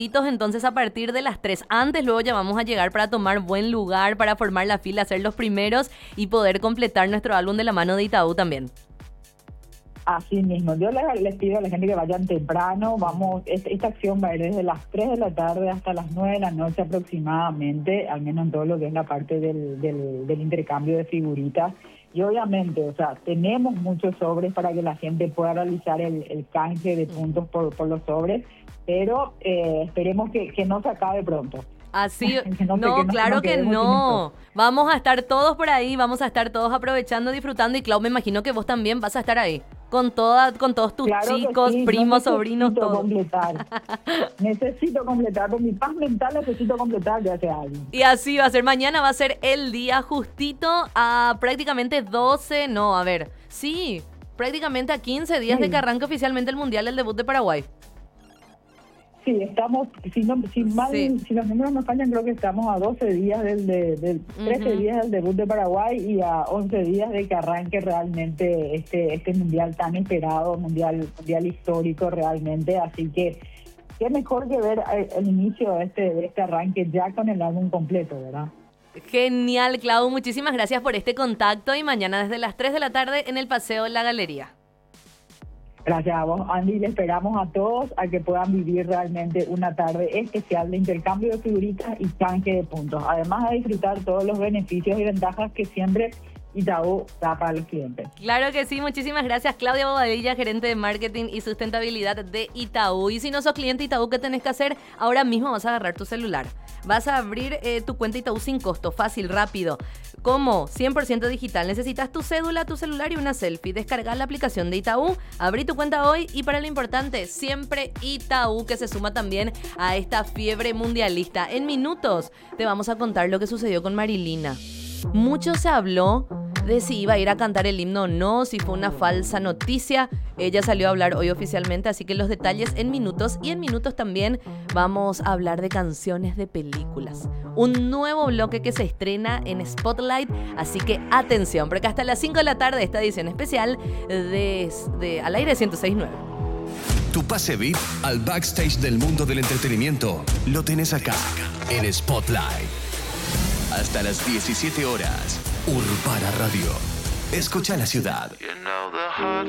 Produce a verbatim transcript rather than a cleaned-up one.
Entonces a partir de las tres, antes luego ya vamos a llegar para tomar buen lugar, para formar la fila, ser los primeros y poder completar nuestro álbum de la mano de Itaú también. Así mismo, yo les, les pido a la gente que vayan temprano. Vamos, esta, esta acción va a ir desde las tres de la tarde hasta las nueve de la noche aproximadamente, al menos en todo lo que es la parte del, del, del intercambio de figuritas. Y obviamente, o sea, tenemos muchos sobres para que la gente pueda realizar el, el canje de puntos por, por los sobres, pero eh, esperemos que, que no se acabe pronto. Así, que no, no, que no, claro que que no. Vamos a estar todos por ahí, vamos a estar todos aprovechando, disfrutando. Y Clau, me imagino que vos también vas a estar ahí, con toda, con todos tus claro chicos, sí, primos, no sobrinos, todos. Completar. Necesito completar, con mi paz mental necesito completar ya sea alguien. Y así va a ser, mañana va a ser el día justito a prácticamente doce, no, a ver, sí, prácticamente a quince días sí. de que arranque oficialmente el Mundial, el debut de Paraguay. Sí, estamos, si, no, si, mal, sí. si los números no fallan, creo que estamos a doce días del, de, del trece uh-huh. días del debut de Paraguay y a once días de que arranque realmente este este mundial tan esperado, mundial mundial histórico realmente. Así que qué mejor que ver el, el inicio de este, de este arranque ya con el álbum completo, ¿verdad? Genial, Clau, muchísimas gracias por este contacto y mañana desde las tres de la tarde en el Paseo La Galería. Gracias a vos, Andy. Le esperamos a todos a que puedan vivir realmente una tarde especial de intercambio de figuritas y canje de puntos. Además de disfrutar todos los beneficios y ventajas que siempre Itaú da para los clientes. Claro que sí, muchísimas gracias, Claudia Bobadilla, gerente de marketing y sustentabilidad de Itaú. Y si no sos cliente Itaú, ¿qué tenés que hacer? Ahora mismo vas a agarrar tu celular. Vas a abrir eh, tu cuenta Itaú sin costo, fácil, rápido. ¿Cómo? cien por ciento digital. Necesitas tu cédula, tu celular y una selfie. Descargar la aplicación de Itaú, abrí tu cuenta hoy y para lo importante, siempre Itaú, que se suma también a esta fiebre mundialista. En minutos te vamos a contar lo que sucedió con Marilina. Mucho se habló de si iba a ir a cantar el himno o no, si fue una falsa noticia. Ella salió a hablar hoy oficialmente, así que los detalles en minutos. Y en minutos también vamos a hablar de canciones de películas. Un nuevo bloque que se estrena en Spotlight, así que atención, porque hasta las cinco de la tarde esta edición especial de, de Al Aire ciento seis punto nueve. Tu pase V I P al backstage del mundo del entretenimiento lo tenés acá, en Spotlight. Hasta las diecisiete horas, Urbana Radio. Escucha la ciudad.